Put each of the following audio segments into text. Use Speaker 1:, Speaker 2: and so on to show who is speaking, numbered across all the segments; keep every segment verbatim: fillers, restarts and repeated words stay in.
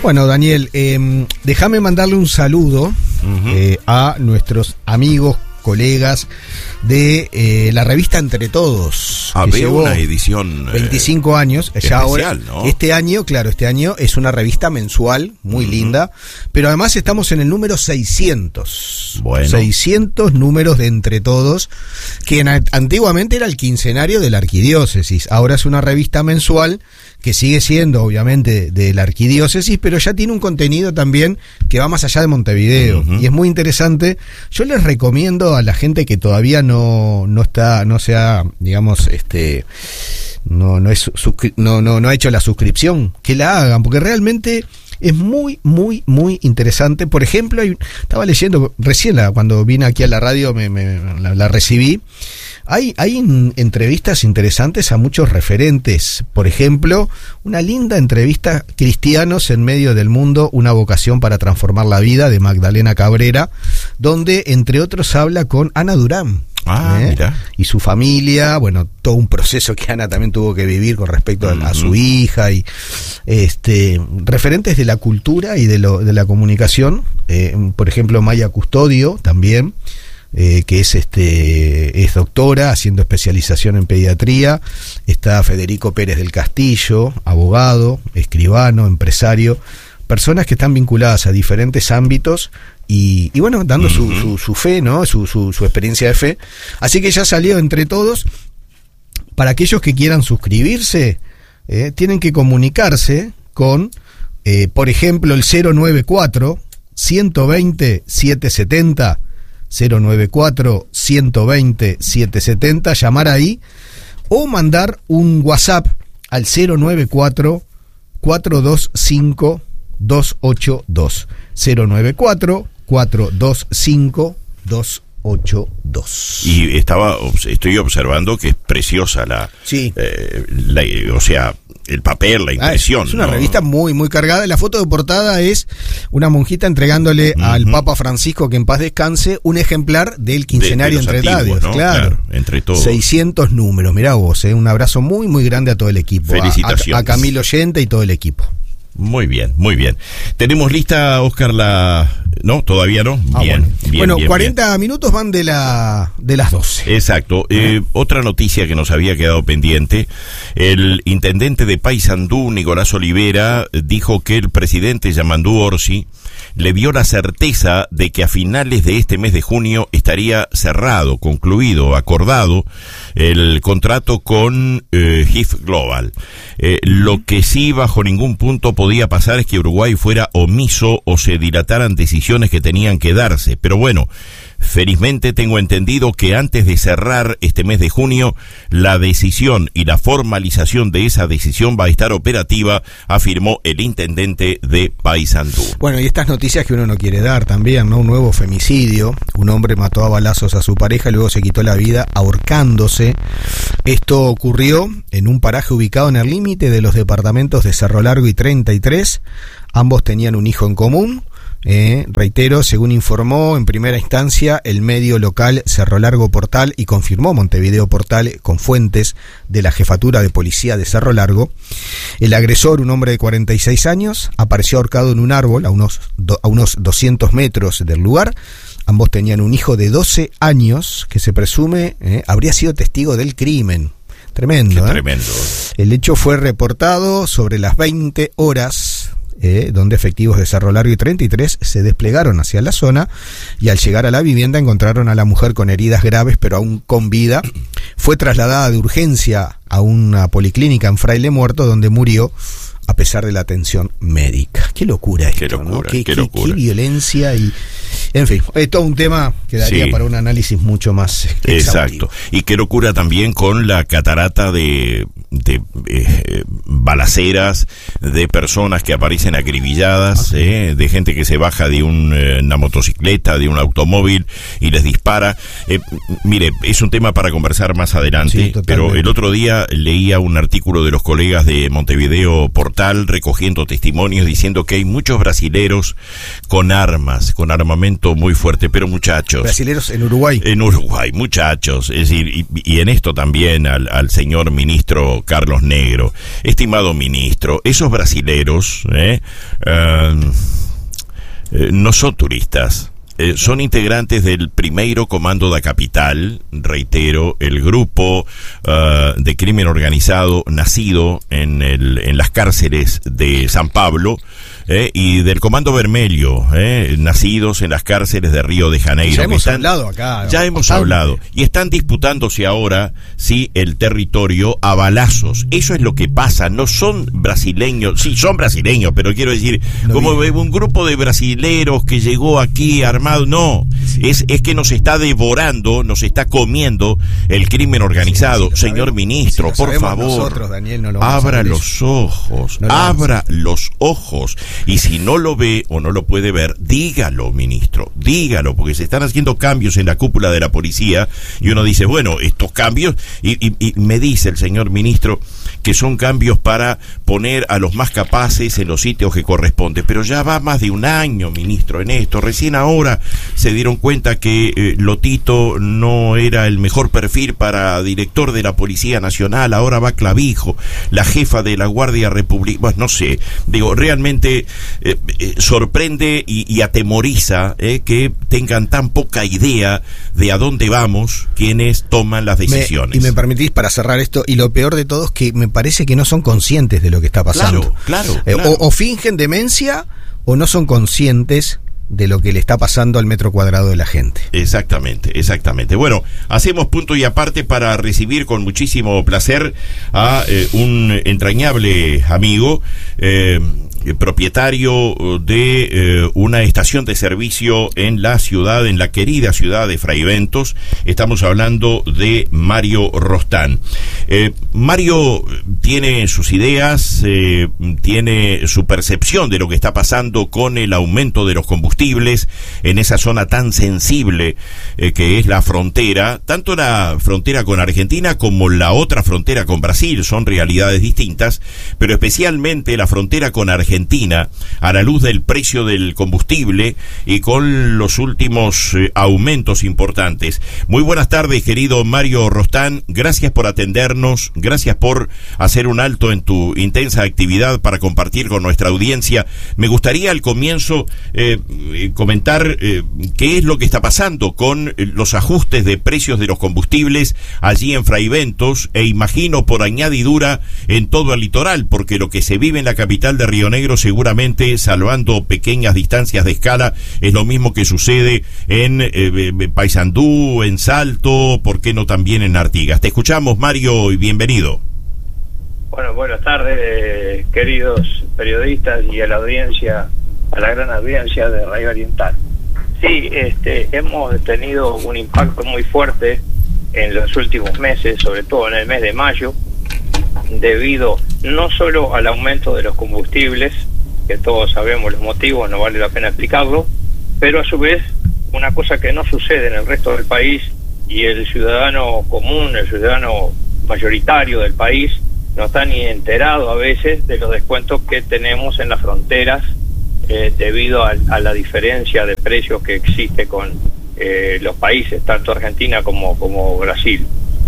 Speaker 1: Bueno, Daniel, eh, déjame mandarle un saludo uh-huh. eh, a nuestros amigos, colegas de eh, la revista Entre Todos.
Speaker 2: Ah, veo una edición
Speaker 1: veinticinco años, ya
Speaker 2: especial,
Speaker 1: ahora,
Speaker 2: ¿no?
Speaker 1: Este año, claro, este año es una revista mensual, muy uh-huh. linda, pero además estamos en el número seiscientos.
Speaker 2: Bueno.
Speaker 1: seiscientos números de Entre Todos, que en, antiguamente era el quincenario de la arquidiócesis, ahora es una revista mensual que sigue siendo obviamente de la arquidiócesis, pero ya tiene un contenido también que va más allá de Montevideo, uh-huh. y es muy interesante. Yo les recomiendo a la gente que todavía no, no está, no sea, digamos, este, no, no es suscri- no, no, no ha hecho la suscripción, que la hagan, porque realmente es muy, muy, muy interesante. Por ejemplo, hay, estaba leyendo, recién la, cuando vine aquí a la radio me, me la, la recibí. Hay, hay entrevistas interesantes a muchos referentes. Por ejemplo, una linda entrevista, Cristianos en medio del mundo, una vocación para transformar la vida, de Magdalena Cabrera, donde entre otros habla con Ana Durán.
Speaker 2: Ah,
Speaker 1: ¿eh?
Speaker 2: Mira.
Speaker 1: Y su familia, bueno, todo un proceso que Ana también tuvo que vivir con respecto uh-huh. a, a su hija, y este referentes de la cultura y de, lo, de la comunicación, eh, por ejemplo Maya Custodio también, eh, que es este es doctora haciendo especialización en pediatría. Está Federico Pérez del Castillo, abogado, escribano, empresario, personas que están vinculadas a diferentes ámbitos y, y bueno, dando uh-huh. su, su, su fe, ¿no? Su, su, su experiencia de fe. Así que ya salió Entre Todos. Para aquellos que quieran suscribirse, eh, tienen que comunicarse con, eh, por ejemplo, el cero nueve cuatro, ciento veinte, setecientos setenta, cero nueve cuatro, ciento veinte, setecientos setenta, llamar ahí o mandar un WhatsApp al cero nueve cuatro, cuatro dos cinco, dos ocho dos, cero nueve cuatro, cuatro dos cinco, dos ocho dos.
Speaker 2: Y estaba, estoy observando que es preciosa la,
Speaker 1: sí.
Speaker 2: eh, la o sea, el papel, la impresión.
Speaker 1: Ah, es una
Speaker 2: ¿no?
Speaker 1: revista muy, muy cargada. La foto de portada es una monjita entregándole uh-huh. al Papa Francisco, que en paz descanse, un ejemplar del quincenario de, de Entre Todos, ¿no? Claro. claro,
Speaker 2: Entre Todos.
Speaker 1: seiscientos números, mirá vos, eh, un abrazo muy, muy grande a todo el equipo.
Speaker 2: Felicitaciones.
Speaker 1: A, a Camilo Oyente y todo el equipo.
Speaker 2: Muy bien, muy bien. ¿Tenemos lista, Oscar, la...? No, todavía no.
Speaker 1: Ah,
Speaker 2: bien,
Speaker 1: bueno,
Speaker 2: bien,
Speaker 1: bueno
Speaker 2: bien,
Speaker 1: cuarenta
Speaker 2: bien.
Speaker 1: minutos van de la de las doce.
Speaker 2: Exacto. Eh, otra noticia que nos había quedado pendiente. El intendente de Paysandú, Nicolás Olivera, dijo que el presidente Yamandú Orsi le dio la certeza de que a finales de este mes de junio estaría cerrado, concluido, acordado el contrato con eh, G I F Global. Eh, lo que sí bajo ningún punto podía pasar es que Uruguay fuera omiso o se dilataran decisiones que tenían que darse. Pero bueno, felizmente tengo entendido que antes de cerrar este mes de junio, la decisión y la formalización de esa decisión va a estar operativa, afirmó el intendente de Paysandú.
Speaker 1: Bueno, y estas noticias que uno no quiere dar también, ¿no? Un nuevo femicidio, un hombre mató a balazos a su pareja y luego se quitó la vida ahorcándose. Esto ocurrió en un paraje ubicado en el límite de los departamentos de Cerro Largo y treinta y tres. Ambos tenían un hijo en común. Eh, reitero, según informó en primera instancia el medio local Cerro Largo Portal y confirmó Montevideo Portal con fuentes de la jefatura de policía de Cerro Largo, el agresor, un hombre de cuarenta y seis años, apareció ahorcado en un árbol a unos, do, a unos doscientos metros del lugar. Ambos tenían un hijo de doce años que se presume eh, habría sido testigo del crimen. Tremendo,
Speaker 2: Qué
Speaker 1: ¿eh?
Speaker 2: Tremendo.
Speaker 1: El hecho fue reportado sobre las veinte horas, Eh, donde efectivos de Cerro Largo y treinta y tres se desplegaron hacia la zona y al llegar a la vivienda encontraron a la mujer con heridas graves pero aún con vida. Fue trasladada de urgencia a una policlínica en Fraile Muerto, donde murió a pesar de la atención médica. Qué locura esto,
Speaker 2: qué locura,
Speaker 1: ¿no? Qué,
Speaker 2: qué,
Speaker 1: qué,
Speaker 2: locura.
Speaker 1: Qué violencia y... En fin, es todo un tema que daría sí. para un análisis mucho más exhaustivo.
Speaker 2: Exacto. Y qué locura también con la catarata de, de eh, balaceras, de personas que aparecen acribilladas, ah, eh, de gente que se baja de un, eh, una motocicleta, de un automóvil y les dispara. Eh, mire, es un tema para conversar más adelante, sí, pero el otro día leía un artículo de los colegas de Montevideo Portal recogiendo testimonios diciendo que hay muchos brasileros con armas, con armamento esto muy fuerte, pero muchachos...
Speaker 1: Brasileros en Uruguay.
Speaker 2: En Uruguay, muchachos, es decir, y, y en esto también al, al señor ministro Carlos Negro. Estimado ministro, esos brasileros eh, uh, eh, no son turistas. Eh, son integrantes del Primeiro Comando da Capital, reitero, el grupo uh, de crimen organizado nacido en, el, en las cárceles de San Pablo, eh, y del Comando Vermelho, eh, nacidos en las cárceles de Río de Janeiro.
Speaker 1: Ya hemos
Speaker 2: están,
Speaker 1: hablado acá.
Speaker 2: Ya hemos
Speaker 1: bastante.
Speaker 2: hablado. Y están disputándose ahora, sí, el territorio a balazos. Eso es lo que pasa. No son brasileños, sí, son brasileños, pero quiero decir, no como vi. un grupo de brasileros que llegó aquí armado, no. Sí. Es, es que nos está devorando, nos está comiendo el crimen organizado. Sí, sí, Señor sabemos. ministro, si por favor,
Speaker 1: nosotros, Daniel, no lo
Speaker 2: abra los ojos, no abra los ojos. Y si no lo ve o no lo puede ver, dígalo, ministro, dígalo, porque se están haciendo cambios en la cúpula de la policía y uno dice, bueno, estos cambios, y, y, y me dice el señor ministro que son cambios para poner a los más capaces en los sitios que corresponden, pero ya va más de un año, ministro, en esto. Recién ahora se dieron cuenta que eh, Lotito no era el mejor perfil para director de la Policía Nacional, ahora va Clavijo, la jefa de la Guardia Republicana, bueno, no sé, digo, realmente eh, eh, sorprende y, y atemoriza eh, que tengan tan poca idea de a dónde vamos quienes toman las decisiones.
Speaker 1: Me, y me permitís para cerrar esto, y lo peor de todo es que me parece que no son conscientes de lo que está pasando.
Speaker 2: Claro, claro,
Speaker 1: eh,
Speaker 2: claro.
Speaker 1: O, o fingen demencia o no son conscientes de lo que le está pasando al metro cuadrado de la gente.
Speaker 2: Exactamente, exactamente. Bueno, hacemos punto y aparte para recibir con muchísimo placer a eh, un entrañable amigo, eh, propietario de eh, una estación de servicio en la ciudad, en la querida ciudad de Fraiventos. Estamos hablando de Mario Rostán. Eh, Mario tiene sus ideas, eh, tiene su percepción de lo que está pasando con el aumento de los combustibles en esa zona tan sensible eh, que es la frontera, tanto la frontera con Argentina como la otra frontera con Brasil, son realidades distintas, pero especialmente la frontera con Argentina, a la luz del precio del combustible y con los últimos eh, aumentos importantes. Muy buenas tardes, querido Mario Rostán, gracias por atendernos, gracias por hacer un alto en tu intensa actividad para compartir con nuestra audiencia. Me gustaría al comienzo eh, comentar eh, qué es lo que está pasando con los ajustes de precios de los combustibles allí en Fraiventos, e imagino por añadidura en todo el litoral, porque lo que se vive en la capital de Río Negro seguramente, salvando pequeñas distancias de escala, es lo mismo que sucede en eh, Paysandú, en Salto, ¿por qué no también en Artigas? Te escuchamos, Mario, y bienvenido.
Speaker 3: Bueno, buenas tardes, eh, queridos periodistas y a la audiencia, a la gran audiencia de Radio Oriental. Sí, este, hemos tenido un impacto muy fuerte en los últimos meses, sobre todo en el mes de mayo, debido no solo al aumento de los combustibles, que todos sabemos los motivos, no vale la pena explicarlo, pero a su vez una cosa que no sucede en el resto del país, y el ciudadano común, el ciudadano mayoritario del país, no está ni enterado a veces de los descuentos que tenemos en las fronteras eh, debido a, a la diferencia de precios que existe con eh, los países, tanto Argentina como, como Brasil.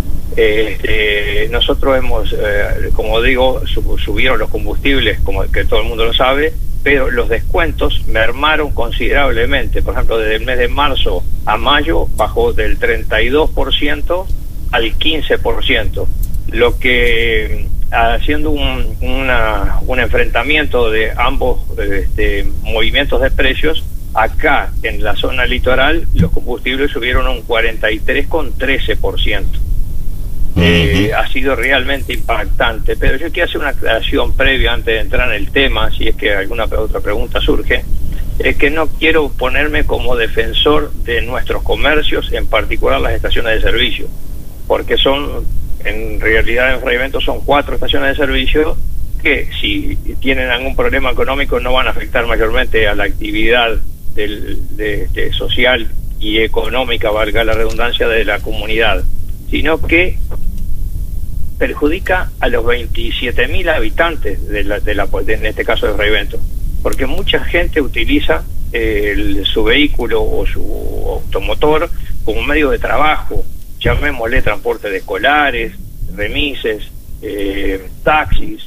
Speaker 3: Eh, nosotros hemos, eh, como digo, sub, subieron los combustibles, como que todo el mundo lo sabe, pero los descuentos mermaron considerablemente. Por ejemplo, desde el mes de marzo a mayo bajó del treinta y dos por ciento al quince por ciento, lo que, haciendo un, una, un enfrentamiento de ambos este, movimientos de precios, acá en la zona litoral los combustibles subieron un cuarenta y tres coma trece por ciento. Eh, uh-huh. Ha sido realmente impactante, pero yo quiero hacer una aclaración previa antes de entrar en el tema, si es que alguna otra pregunta surge. Es que no quiero ponerme como defensor de nuestros comercios, en particular las estaciones de servicio, porque son, en realidad en Fraiventos son cuatro estaciones de servicio que, si tienen algún problema económico, no van a afectar mayormente a la actividad del, de, de social y económica, valga la redundancia, de la comunidad, sino que perjudica a los veintisiete mil habitantes de la, de la, de, en este caso de Fraiventos, porque mucha gente utiliza eh, el, su vehículo o su automotor como medio de trabajo, llamémosle transporte de escolares, remises, eh, taxis,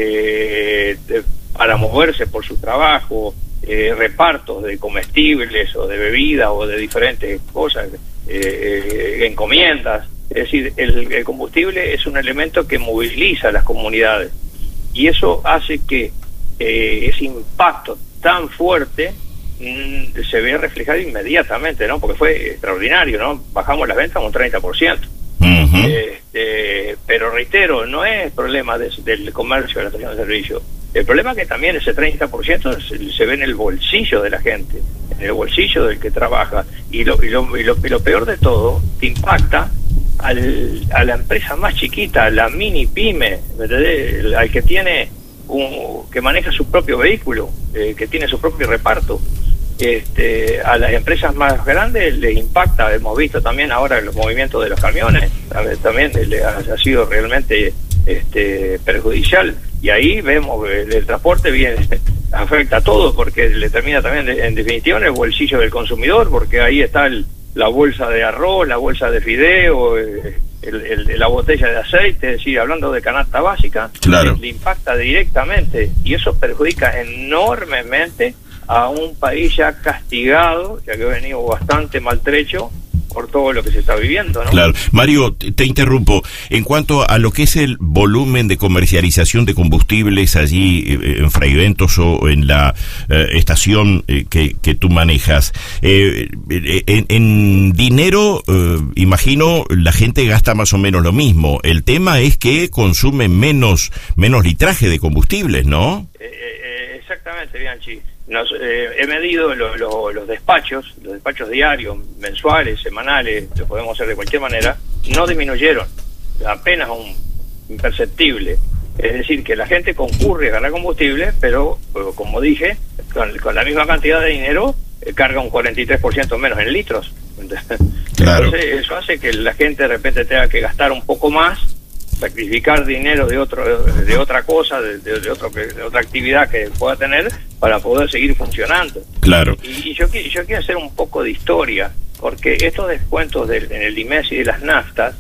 Speaker 3: eh, de, para moverse por su trabajo, eh, repartos de comestibles o de bebidas o de diferentes cosas, eh, eh, encomiendas. Es decir, el, el combustible es un elemento que moviliza a las comunidades y eso hace que eh, ese impacto tan fuerte mmm, se vea reflejado inmediatamente, ¿no? Porque fue extraordinario, ¿no? Bajamos las ventas un treinta por ciento. Uh-huh. Este, pero reitero, no es problema de, del comercio, de la estación de servicio. El problema es que también ese treinta por ciento se, se ve en el bolsillo de la gente, en el bolsillo del que trabaja. Y lo, y lo, y lo, y lo peor de todo, te impacta al, a la empresa más chiquita, la mini pyme, ¿verdad? Al que tiene un, que maneja su propio vehículo, eh, que tiene su propio reparto. Este, a las empresas más grandes les impacta. Hemos visto también ahora los movimientos de los camiones, también le ha, ha sido realmente este, perjudicial, y ahí vemos que el, el transporte bien afecta a todo, porque le termina también en definitiva en el bolsillo del consumidor, porque ahí está el, la bolsa de arroz, la bolsa de fideo, el, el, la botella de aceite, es decir, hablando de canasta básica,
Speaker 2: claro.
Speaker 3: le, le impacta directamente, y eso perjudica enormemente a un país ya castigado, ya que ha venido bastante maltrecho por todo lo que se está viviendo, ¿no?
Speaker 2: Claro. Mario, te, te interrumpo. En cuanto a lo que es el volumen de comercialización de combustibles allí eh, en Fraiventos o en la eh, estación eh, que, que tú manejas, eh, en, en dinero, eh, imagino, la gente gasta más o menos lo mismo. El tema es que consume menos, menos litraje de combustibles, ¿no?
Speaker 3: Eh, eh, exactamente, Bianchi. Nos, eh, he medido lo, lo, los despachos, los despachos diarios, mensuales, semanales, lo podemos hacer de cualquier manera, no disminuyeron, apenas un imperceptible. Es decir, que la gente concurre a ganar combustible, pero, como dije, con, con la misma cantidad de dinero, eh, carga un cuarenta y tres por ciento menos en litros.
Speaker 2: Claro.
Speaker 3: Entonces, eso hace que la gente de repente tenga que gastar un poco más, sacrificar dinero de otro de otra cosa, de, de, de, otro, de otra actividad que pueda tener para poder seguir funcionando.
Speaker 2: Claro.
Speaker 3: Y, y yo, yo quiero hacer un poco de historia, porque estos descuentos del, en el IMES y de las naftas,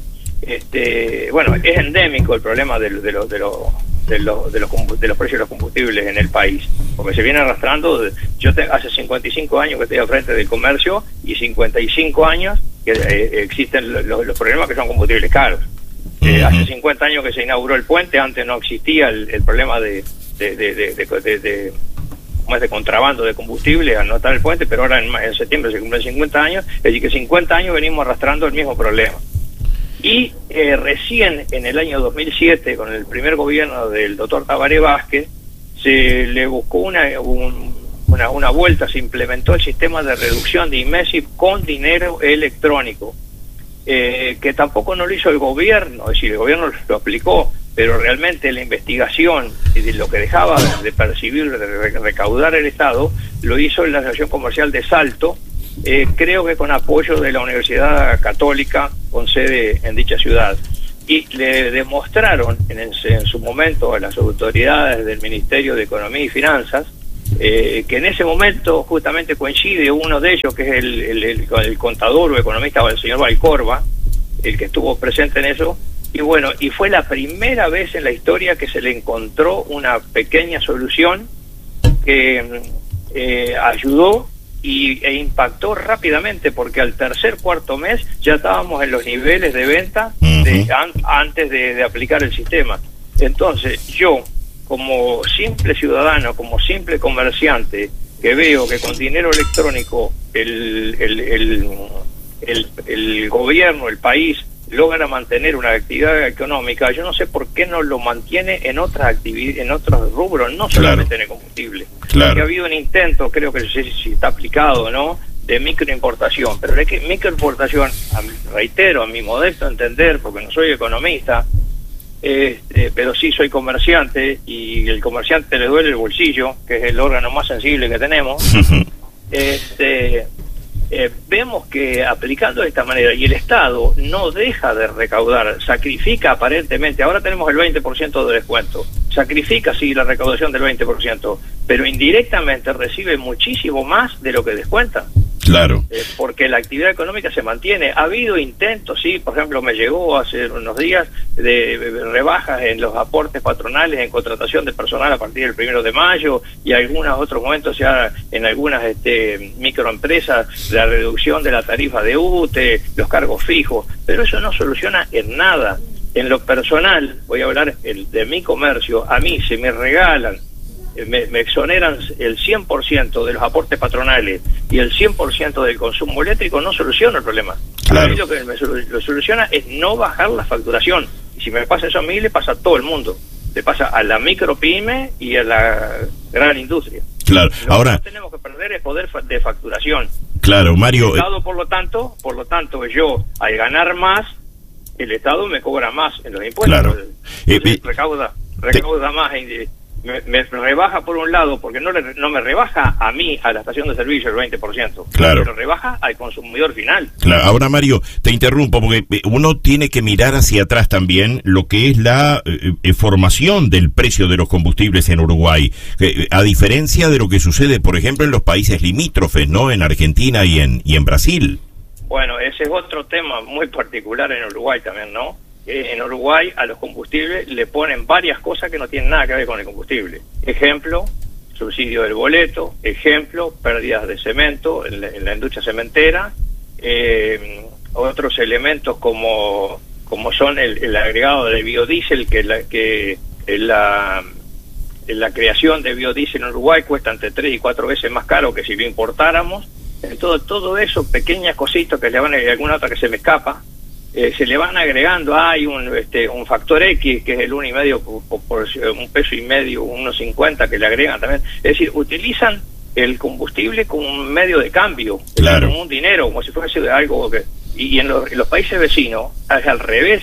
Speaker 3: este, bueno, es endémico el problema de, de, los, de, los, de, los, de, los, de los precios de los combustibles en el país, porque se viene arrastrando. Yo te, hace cincuenta y cinco años que estoy al frente del comercio y cincuenta y cinco años que eh, existen los, los problemas que son combustibles caros. Eh, hace cincuenta años que se inauguró el puente, antes no existía el, el problema de de, de, de, de, de, de, ¿cómo es? de contrabando de combustible al no estar el puente, pero ahora en, en septiembre se cumplen cincuenta años, es decir que cincuenta años venimos arrastrando el mismo problema. Y eh, recién en el año dos mil siete, con el primer gobierno del doctor Tabaré Vázquez, se le buscó una, un, una, una vuelta, se implementó el sistema de reducción de IMESI con dinero electrónico. Eh, que tampoco no lo hizo el gobierno, es decir, el gobierno lo aplicó, pero realmente la investigación y de lo que dejaba de percibir, de recaudar el Estado, lo hizo en la Asociación Comercial de Salto, eh, creo que con apoyo de la Universidad Católica con sede en dicha ciudad. Y le demostraron en, en su momento a las autoridades del Ministerio de Economía y Finanzas, Eh, que en ese momento justamente coincide uno de ellos, que es el, el, el, el contador o economista, el señor Valcorba, el que estuvo presente en eso, y bueno, y fue la primera vez en la historia que se le encontró una pequeña solución que eh, ayudó y, e impactó rápidamente, porque al tercer, cuarto mes ya estábamos en los niveles de venta de, an, antes de, de aplicar el sistema. Entonces yo, como simple ciudadano, como simple comerciante, que veo que con dinero electrónico el, el, el, el, el gobierno, el país, logra mantener una actividad económica, yo no sé por qué no lo mantiene en otras actividades, en otros rubros, no solamente claro. en el combustible. Claro. Porque ha habido un intento, creo que no sé si está aplicado o no, de microimportación, pero es que microimportación, reitero, a mi modesto entender, porque no soy economista, Este, pero sí soy comerciante, y el comerciante le duele el bolsillo, que es el órgano más sensible que tenemos. este, eh, vemos que aplicando de esta manera, y el Estado no deja de recaudar, sacrifica aparentemente, ahora tenemos el veinte por ciento de descuento, sacrifica sí la recaudación del veinte por ciento, pero indirectamente recibe muchísimo más de lo que descuenta.
Speaker 2: Claro.
Speaker 3: Eh, porque la actividad económica se mantiene. Ha habido intentos, sí, por ejemplo, me llegó hace unos días de, de rebajas en los aportes patronales en contratación de personal a partir del primero de mayo, y algunos otros momentos ya en algunas este, microempresas la reducción de la tarifa de U T E, los cargos fijos, pero eso no soluciona en nada. En lo personal, voy a hablar el, de mi comercio, a mí se me regalan, Me, me exoneran el cien por ciento de los aportes patronales y el cien por ciento del consumo eléctrico, no soluciona el problema.
Speaker 2: Claro.
Speaker 3: A mí lo que me lo soluciona es no bajar la facturación. Y si me pasa eso a mí, le pasa a todo el mundo. Le pasa a la micropyme y a la gran industria.
Speaker 2: Claro.
Speaker 3: Lo
Speaker 2: Ahora,
Speaker 3: que no tenemos que perder es poder de facturación.
Speaker 2: Claro, Mario.
Speaker 3: El Estado, por lo tanto, por lo tanto, yo, al ganar más, el Estado me cobra más en los impuestos.
Speaker 2: Claro.
Speaker 3: Entonces,
Speaker 2: Eh,
Speaker 3: recauda, recauda te... más. Me, me rebaja por un lado, porque no, le, no me rebaja a mí, a la estación de servicio, el veinte por ciento.
Speaker 2: Claro.
Speaker 3: Pero rebaja al consumidor final.
Speaker 2: Claro. Ahora, Mario, te interrumpo, porque uno tiene que mirar hacia atrás también lo que es la eh, formación del precio de los combustibles en Uruguay. Eh, a diferencia de lo que sucede, por ejemplo, en los países limítrofes, ¿no? En Argentina y en, y en Brasil.
Speaker 3: Bueno, ese es otro tema muy particular en Uruguay también, ¿no? En Uruguay a los combustibles le ponen varias cosas que no tienen nada que ver con el combustible. Ejemplo, subsidio del boleto. Ejemplo, pérdidas de cemento en la, en la industria cementera. Eh, otros elementos como como son el, el agregado de biodiesel, que la que la, la creación de biodiesel en Uruguay cuesta entre tres y cuatro veces más caro que si lo importáramos. Entonces, todo eso, pequeñas cositas que le van a ir, alguna otra que se me escapa, Eh, se le van agregando. Hay un este un factor X que es el uno y medio por, por, por un peso y medio, uno cincuenta que le agregan también. Es decir, utilizan el combustible como un medio de cambio,
Speaker 2: claro,
Speaker 3: como un dinero, como si fuese algo que, y en los, en los países vecinos es al revés.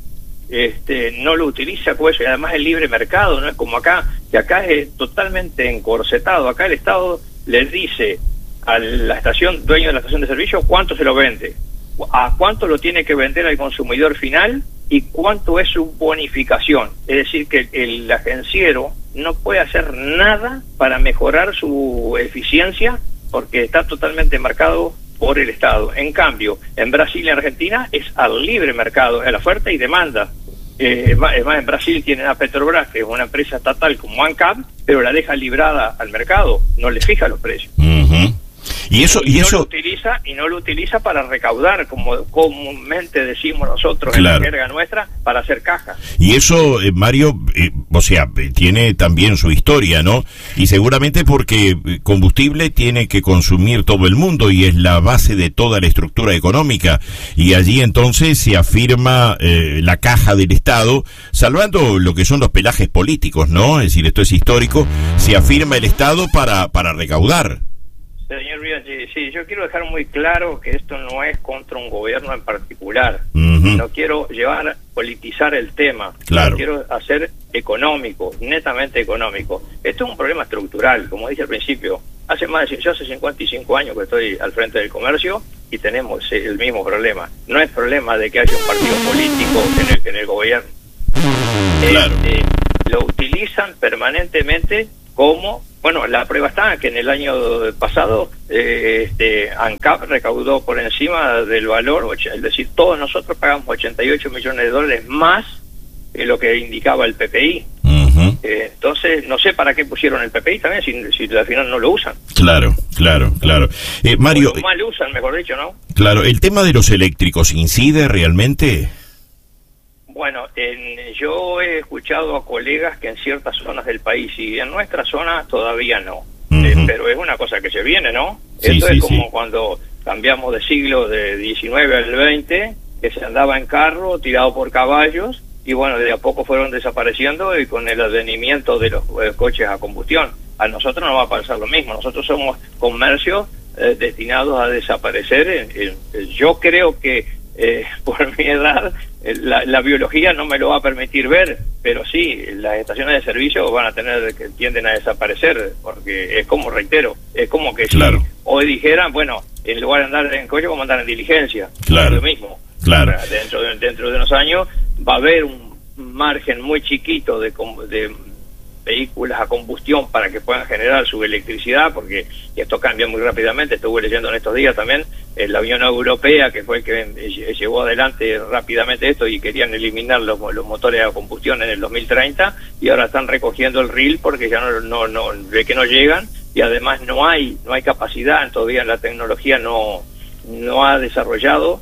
Speaker 3: Este no lo utiliza como eso, y además el libre mercado, no es como acá, que acá es totalmente encorsetado. Acá el Estado le dice a la estación, dueño de la estación de servicio, cuánto se lo vende, a cuánto lo tiene que vender al consumidor final y cuánto es su bonificación. Es decir, que el agenciero no puede hacer nada para mejorar su eficiencia porque está totalmente marcado por el Estado. En cambio, en Brasil y en Argentina es al libre mercado, a la oferta y demanda. Eh, es más, en Brasil tienen a Petrobras, que es una empresa estatal como ANCAP, pero la deja librada al mercado, no le fija los precios.
Speaker 2: Uh-huh. Y eso, y,
Speaker 3: y no
Speaker 2: eso
Speaker 3: lo utiliza y no lo utiliza para recaudar, como comúnmente decimos nosotros,
Speaker 2: claro,
Speaker 3: en la jerga nuestra, para hacer caja.
Speaker 2: Y eso, eh, Mario, eh, o sea, eh, tiene también su historia, ¿no? Y seguramente porque combustible tiene que consumir todo el mundo y es la base de toda la estructura económica. Y allí entonces se afirma eh, la caja del Estado, salvando lo que son los pelajes políticos, ¿no? Es decir, esto es histórico, se afirma el Estado para, para recaudar.
Speaker 3: Señor Bianchi, sí, yo quiero dejar muy claro que esto no es contra un gobierno en particular.
Speaker 2: Uh-huh.
Speaker 3: No quiero llevar, politizar el tema.
Speaker 2: Claro.
Speaker 3: Lo quiero hacer económico, netamente económico. Esto es un problema estructural, como dije al principio. Hace más de, yo hace cincuenta y cinco años que estoy al frente del comercio y tenemos el mismo problema. No es problema de que haya un partido político en el, en el gobierno.
Speaker 2: Claro.
Speaker 3: Este, lo utilizan permanentemente como... Bueno, la prueba está que en el año pasado eh, este, ANCAP recaudó por encima del valor, es decir, todos nosotros pagamos ochenta y ocho millones de dólares más que lo que indicaba el P P I.
Speaker 2: Uh-huh.
Speaker 3: Eh, entonces, no sé para qué pusieron el P P I también, si, si al final no lo usan.
Speaker 2: Claro, claro, claro. Eh, Mario...
Speaker 3: O mal usan, mejor dicho, ¿no?
Speaker 2: Claro, ¿el tema de los eléctricos incide realmente?
Speaker 3: Bueno, en, yo he escuchado a colegas que en ciertas zonas del país, y en nuestra zona todavía no, uh-huh. eh, pero es una cosa que se viene, ¿no?
Speaker 2: Sí,
Speaker 3: Esto
Speaker 2: sí,
Speaker 3: es como
Speaker 2: sí.
Speaker 3: cuando cambiamos de siglo de diecinueve al veinte, que se andaba en carro, tirado por caballos, y bueno, de a poco fueron desapareciendo y con el advenimiento de los eh, coches a combustión. A nosotros no va a pasar lo mismo, nosotros somos comercios eh, destinados a desaparecer. En, en, yo creo que Eh, por mi edad, la, la biología no me lo va a permitir ver, pero sí, las estaciones de servicio van a tener, que tienden a desaparecer, porque es como, reitero, es como que
Speaker 2: claro.
Speaker 3: si hoy dijeran, bueno, en lugar de andar en coche, vamos a andar en diligencia.
Speaker 2: Claro.
Speaker 3: Es lo mismo.
Speaker 2: Claro.
Speaker 3: Dentro de, dentro de unos años va a haber un margen muy chiquito de, de vehículos a combustión para que puedan generar su electricidad, porque esto cambia muy rápidamente. Estuve leyendo en estos días también eh, la Unión Europea, que fue el que eh, llevó adelante rápidamente esto y querían eliminar los, los motores a combustión en el dos mil treinta, y ahora están recogiendo el R I L porque ya no, no, no ve que no llegan, y además no hay no hay capacidad, todavía la tecnología no, no ha desarrollado,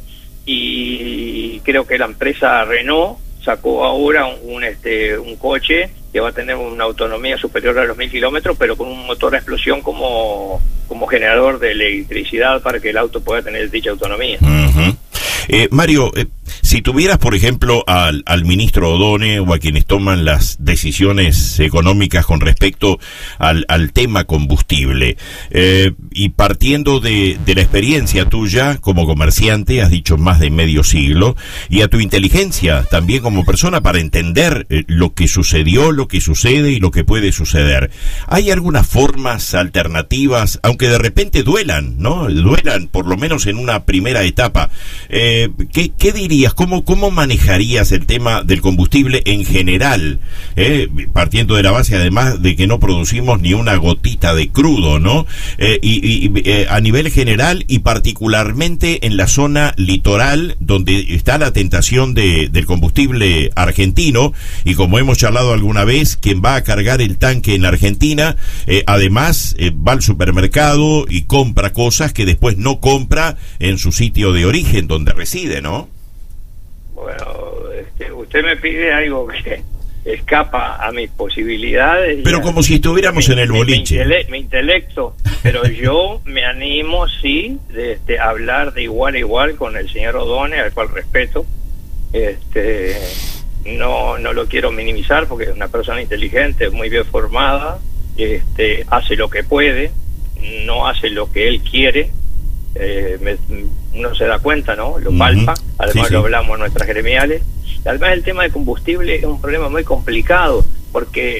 Speaker 3: y creo que la empresa Renault sacó ahora un, un este un coche que va a tener una autonomía superior a los mil kilómetros, pero con un motor a explosión como, como generador de electricidad para que el auto pueda tener dicha autonomía.
Speaker 2: Uh-huh. Eh, Mario, eh, si tuvieras, por ejemplo, al, al ministro Odone o a quienes toman las decisiones económicas con respecto al, al tema combustible, eh, y partiendo de, de la experiencia tuya como comerciante, has dicho más de medio siglo, y a tu inteligencia también como persona para entender eh, lo que sucedió, lo que sucede y lo que puede suceder, ¿hay algunas formas alternativas, aunque de repente duelan, ¿no? Duelan, por lo menos en una primera etapa? Eh, ¿qué, ¿Qué dirías? ¿Cómo, ¿Cómo manejarías el tema del combustible en general? Eh, partiendo de la base, además, de que no producimos ni una gotita de crudo, ¿no? Eh, y y eh, a nivel general y particularmente en la zona litoral, donde está la tentación de, del combustible argentino, y como hemos charlado alguna vez, quien va a cargar el tanque en Argentina, eh, además eh, va al supermercado y compra cosas que después no compra en su sitio de origen, donde reside, ¿no?
Speaker 3: Bueno, este, usted me pide algo que escapa a mis posibilidades.
Speaker 2: Pero como si estuviéramos
Speaker 3: mi,
Speaker 2: en el boliche.
Speaker 3: Mi, intele mi intelecto, pero yo me animo, sí, de, este, hablar de igual a igual con el señor Odone, al cual respeto. Este, no, no lo quiero minimizar porque es una persona inteligente, muy bien formada, este, hace lo que puede, no hace lo que él quiere. Eh, me, uno se da cuenta, ¿no? Lo palpa, uh-huh. Además sí, sí. Lo hablamos en nuestras gremiales. Además el tema de combustible es un problema muy complicado, porque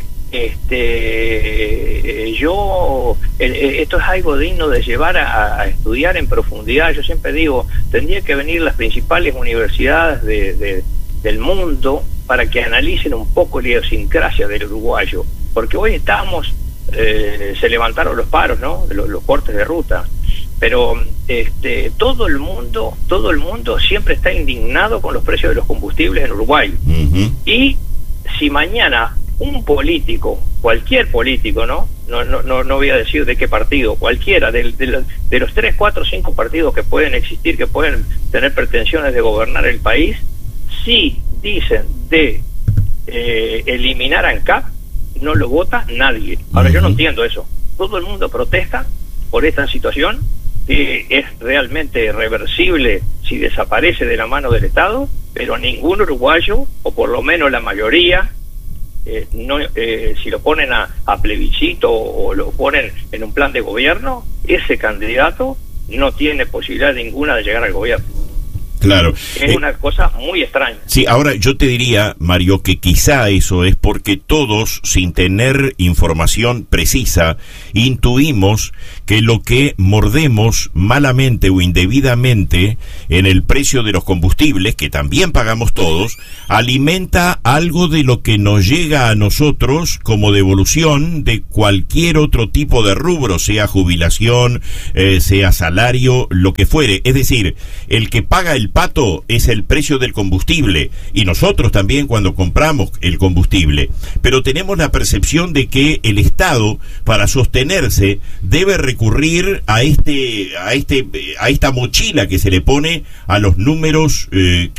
Speaker 3: este yo el, esto es algo digno de llevar a, a estudiar en profundidad. Yo siempre digo, tendría que venir las principales universidades de, de, del mundo para que analicen un poco la idiosincrasia del uruguayo, porque hoy estamos, eh, se levantaron los paros, ¿no? Los, los cortes de ruta. Pero este todo el mundo todo el mundo siempre está indignado con los precios de los combustibles en Uruguay. Uh-huh. Y si mañana un político, cualquier político, ¿no? No, no, no, no voy a decir de qué partido, cualquiera de, de, de los tres, cuatro, cinco partidos que pueden existir, que pueden tener pretensiones de gobernar el país, si dicen de eh, eliminar a ANCAP, no lo vota nadie. Ahora, uh-huh. Yo no entiendo eso. Todo el mundo protesta por esta situación. Eh, es realmente reversible si desaparece de la mano del Estado, pero ningún uruguayo, o por lo menos la mayoría, eh, no, eh, si lo ponen a, a plebiscito o lo ponen en un plan de gobierno, ese candidato no tiene posibilidad ninguna de llegar al gobierno.
Speaker 2: Claro.
Speaker 3: Es
Speaker 2: eh,
Speaker 3: una cosa muy extraña.
Speaker 2: Sí, ahora yo te diría, Mario, que quizá eso es porque todos, sin tener información precisa, intuimos que lo que mordemos malamente o indebidamente en el precio de los combustibles, que también pagamos todos, alimenta algo de lo que nos llega a nosotros como devolución de cualquier otro tipo de rubro, sea jubilación, eh, sea salario, lo que fuere. Es decir, el que paga el pato es el precio del combustible, y nosotros también cuando compramos el combustible, pero tenemos la percepción de que el Estado, para sostenerse, debe recurrir a este a este a esta mochila que se le pone a los números eh,